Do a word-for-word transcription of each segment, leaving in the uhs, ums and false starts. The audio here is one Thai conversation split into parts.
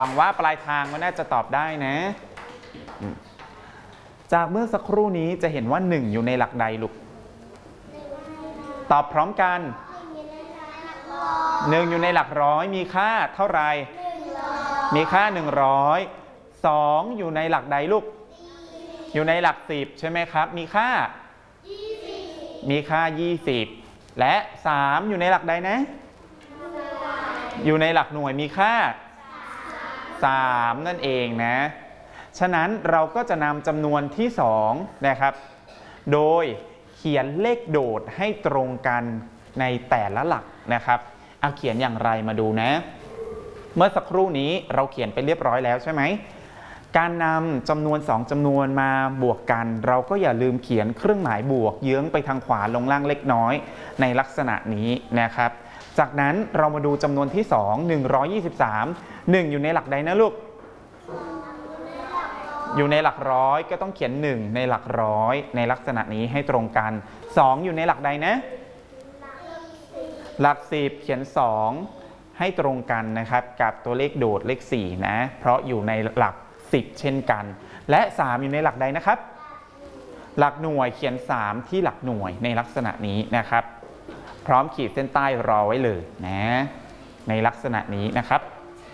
หวังว่าปลายทางก็น่าจะตอบได้นะจากเมื่อสักครู่นี้จะเห็นว่าหนึ่งอยู่ในหลักใดลูกตอบพร้อมกันหนึ่งอยู่ในหลักร้อยมีค่าเท่าไหร่มีค่าหนึ่งร้อยสองอยู่ในหลักใดลูกอยู่ในหลักสิบใช่ไหมครับมีค่ามีค่ายี่สิบและสามอยู่ในหลักใดนะอยู่ในหลักหน่วยมีค่าสามนั่นเองนะฉะนั้นเราก็จะนำจำนวนที่สองนะครับโดยเขียนเลขโดดให้ตรงกันในแต่ละหลักนะครับเอาเขียนอย่างไรมาดูนะเมื่อสักครู่นี้เราเขียนไปเรียบร้อยแล้วใช่ไหมการนำจำนวนสองจำนวนมาบวกกันเราก็อย่าลืมเขียนเครื่องหมายบวกเยื้องไปทางขวาลงล่างเล็กน้อยในลักษณะนี้นะครับจากนั้นเรามาดูจำนวนที่สอง หนึ่งร้อยยี่สิบสาม หนึ่งอยู่ในหลักใดนะลูกอยู่ในหลักร้อยก็ต้องเขียนหนึ่งในหลักร้อยในลักษณะนี้ให้ตรงกันสองอยู่ในหลักใดนะหลักสิบเขียนสองให้ตรงกันนะครับกับตัวเลขโดดเลขสี่นะเพราะอยู่ในหลักสิบเช่นกันและสามอยู่ในหลักใดนะครับหลักหน่วยเขียนสามที่หลักหน่วยในลักษณะนี้นะครับพร้อมขีดเส้นใต้รอไว้เลยนะในลักษณะนี้นะครับ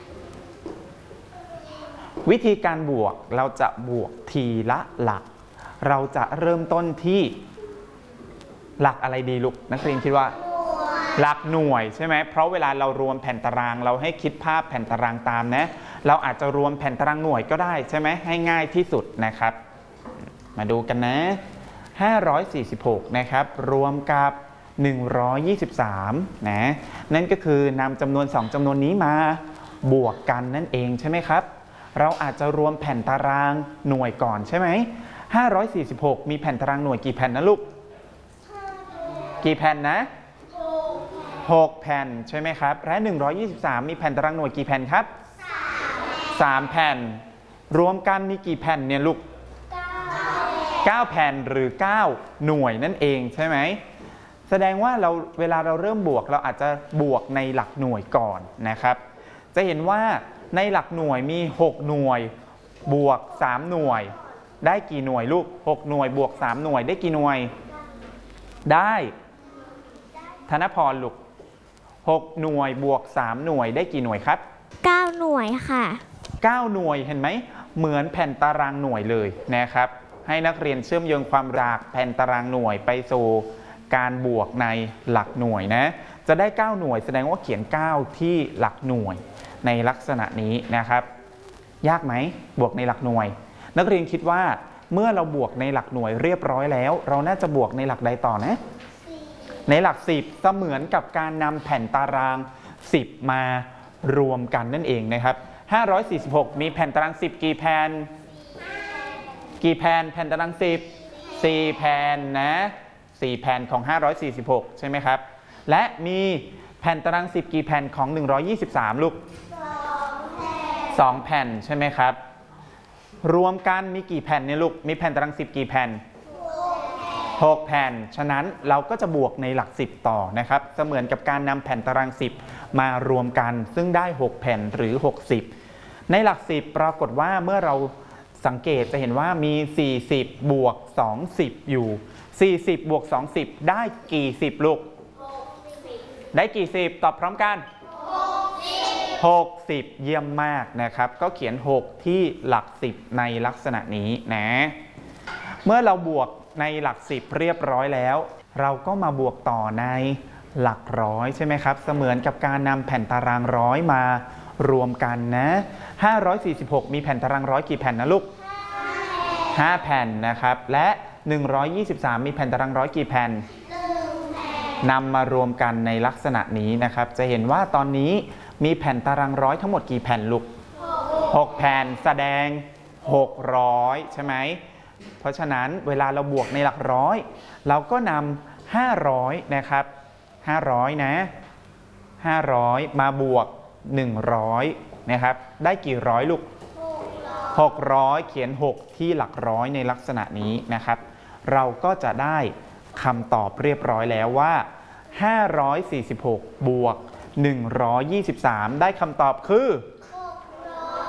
วิธีการบวกเราจะบวกทีละหลักเราจะเริ่มต้นที่หลักอะไรดีลูกนักเรียนคิดว่าหลักหน่วยใช่ไหมเพราะเวลาเรารวมแผ่นตารางเราให้คิดภาพแผ่นตารางตามนะเราอาจจะรวมแผ่นตารางหน่วยก็ได้ใช่ไหมให้ง่ายที่สุดนะครับมาดูกันนะห้าร้อยสี่สิบหกนะครับรวมกับหนึ่งร้อยยี่สิบสามนะนั่นก็คือนำจำนวนสองจำนวนนี้มาบวกกันนั่นเองใช่ไหมครับเราอาจจะรวมแผ่นตารางหน่วยก่อนใช่ไหมห้าร้อยสี่สิบหกมีแผ่นตารางหน่วยกี่แผ่นนะลูกกี่แผ่นนะหกแผ่นใช่ไหมครับและหนึ่งร้อยยี่สิบสามมีแผ่นตารางหน่วยกี่แผ่นครับสามแผ่นรวมกันมีกี่แผ่นเนี่ยลูกเก้าแผ่นหรือเก้าหน่วยนั่นเองใช่ไหมแสดงว่าเราเวลาเราเริ่มบวกเราอาจจะบวกในหลักหน่วยก่อนนะครับจะเห็นว่าในหลักหน่วยมีหกหน่วยบวกสามหน่วยได้กี่หน่วยลูกหกหน่วยบวกสามหน่วยได้กี่หน่วยได้ธนพรลูกหกหน่วยบวกสามหน่วยได้กี่หน่วยครับเก้าหน่วยค่ะเก้าหน่วยเห็นไหมเหมือนแผ่นตารางหน่วยเลยนะครับให้นักเรียนเชื่อมโยงความจากแผ่นตารางหน่วยไปสู่การบวกในหลักหน่วยนะจะได้เก้าหน่วยแสดงว่าเขียนเก้าที่หลักหน่วยในลักษณะนี้นะครับยากไหมบวกในหลักหน่วยนักเรียนคิดว่าเมื่อเราบวกในหลักหน่วยเรียบร้อยแล้วเราน่าจะบวกในหลักใดต่อนะในหลักสิบเสมือนกับการนำแผ่นตารางสิบมารวมกันนั่นเองนะครับห้าร้อยสี่สิบหกมีแผ่นตารางสิบกี่แผ่นกี่แผ่นแผ่นตารางสิบ สี่แผ่นนะสี่แผ่นของห้าร้อยสี่สิบหกใช่ไหมครับและมีแผ่นตารางสิบกี่แผ่นของหนึ่งร้อยยี่สิบสามลูกสองแผ่นใช่ไหมครับรวมกันมีกี่แผ่นเนี่ยลูกมีแผ่นตารางสิบกี่แผ่นหกแผ่นฉะนั้นเราก็จะบวกในหลักสิบต่อนะครับเสมือนกับการนำแผ่นตารางสิบมารวมกันซึ่งได้หกแผ่นหรือหกสิบในหลักสิบปรากฏว่าเมื่อเราสังเกตจะเห็นว่ามีสี่สิบบวกสองสิบอยู่สี่สิบบวกสองสิบได้กี่สิบลูกได้กี่สิบตอบพร้อมกันหกสิบเยี่ยมมากนะครับก็เขียนหกที่หลักสิบในลักษณะนี้นะเมื่อเราบวกในหลักสิบเรียบร้อยแล้วเราก็มาบวกต่อในหลักร้อยใช่ไหมครับเสมือนกับการนำแผ่นตารางร้อยมารวมกันนะห้าร้อยสี่สิบหกมีแผ่นตารางร้อยกี่แผ่นนะลูกห้าแผ่นนะครับและหนึ่งร้อยยี่สิบสามมีแผ่นตารางร้อยกี่แผ่นนำมารวมกันในลักษณะนี้นะครับจะเห็นว่าตอนนี้มีแผ่นตารางร้อยทั้งหมดกี่แผ่นลูกหกแผ่นแสดงหกร้อยใช่ไหมเพราะฉะนั้นเวลาเราบวกในหลักร้อยเราก็นำห้าร้อยนะครับห้าร้อยนะห้าร้อยมาบวกหนึ่งร้อยนะครับได้กี่ร้อยลูกหกร้อยเขียนหกที่หลักร้อยในลักษณะนี้นะครับเราก็จะได้คำตอบเรียบร้อยแล้วว่าห้าร้อยสี่สิบหกบวกหนึ่งร้อยยี่สิบสามได้คำตอบคือ